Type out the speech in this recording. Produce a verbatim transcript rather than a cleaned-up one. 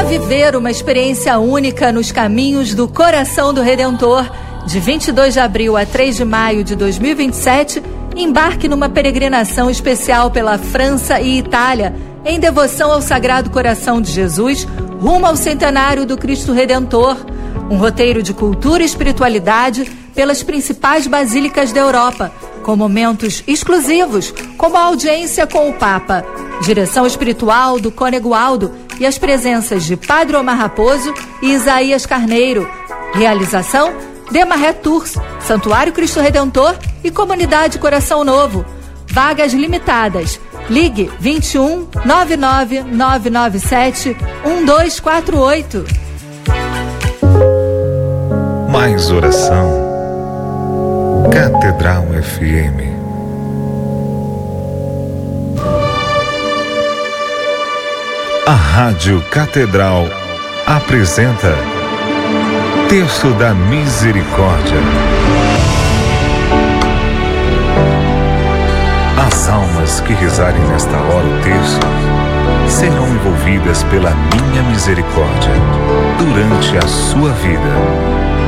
viver uma experiência única nos caminhos do coração do Redentor. De vinte e dois de abril a três de maio de dois mil e vinte e sete, embarque numa peregrinação especial pela França e Itália, em devoção ao Sagrado Coração de Jesus, rumo ao centenário do Cristo Redentor. Um roteiro de cultura e espiritualidade pelas principais basílicas da Europa, com momentos exclusivos, como a audiência com o Papa, direção espiritual do Cônego Aldo e as presenças de Padre Omar Raposo e Isaías Carneiro. Realização Demaré Tours, Santuário Cristo Redentor e Comunidade Coração Novo. Vagas limitadas. Ligue vinte e um, nove nove nove nove sete, um dois quatro oito. Mais oração. Catedral F M. A Rádio Catedral apresenta Terço da Misericórdia. As almas que rezarem nesta hora o terço serão envolvidas pela minha misericórdia durante a sua vida.